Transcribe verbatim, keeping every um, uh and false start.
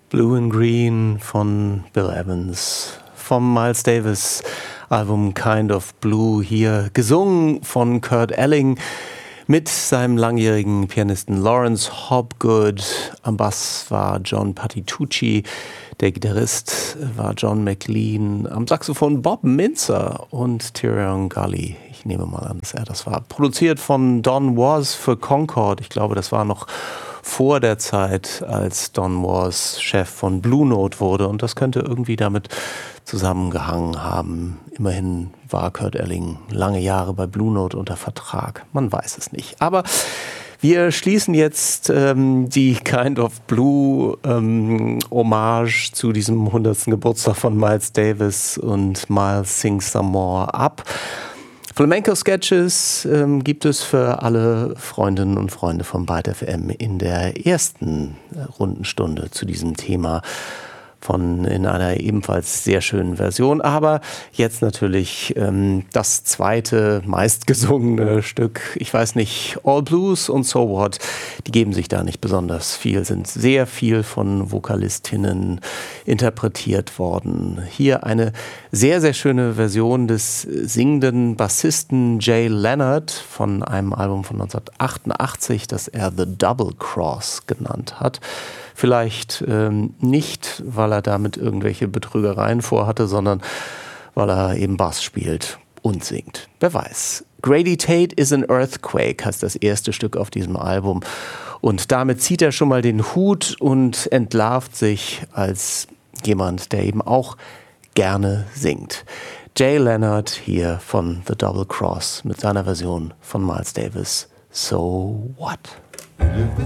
Blue and Green von Bill Evans, vom Miles Davis Album Kind of Blue, hier gesungen von Kurt Elling mit seinem langjährigen Pianisten Lawrence Hobgood. Am Bass war John Patitucci, der Gitarrist war John McLean, am Saxophon Bob Mintzer und Tyrion Gully. Ich nehme mal an, dass er das war. Produziert von Don Was für Concord. Ich glaube, das war noch vor der Zeit, als Don Was Chef von Blue Note wurde. Und das könnte irgendwie damit zusammengehangen haben. Immerhin war Kurt Elling lange Jahre bei Blue Note unter Vertrag. Man weiß es nicht. Aber wir schließen jetzt ähm, die Kind of Blue ähm, Hommage zu diesem hundertsten Geburtstag von Miles Davis und Miles Sing Some More ab. Flamenco-Sketches ähm, gibt es für alle Freundinnen und Freunde von Byte F M in der ersten äh, Rundenstunde zu diesem Thema von in einer ebenfalls sehr schönen Version. Aber jetzt natürlich ähm, das zweite meistgesungene Stück. Ich weiß nicht, All Blues und So What, die geben sich da nicht besonders viel, sind sehr viel von Vokalistinnen interpretiert worden. Hier eine sehr, sehr schöne Version des singenden Bassisten Jay Leonard von einem Album von neunzehnhundertachtundachtzig, das er The Double Cross genannt hat. Vielleicht ähm, nicht, weil er damit irgendwelche Betrügereien vorhatte, sondern weil er eben Bass spielt und singt. Wer weiß. Grady Tate is an Earthquake heißt das erste Stück auf diesem Album. Und damit zieht er schon mal den Hut und entlarvt sich als jemand, der eben auch gerne singt. Jay Leonard hier von The Double Cross mit seiner Version von Miles Davis. So What?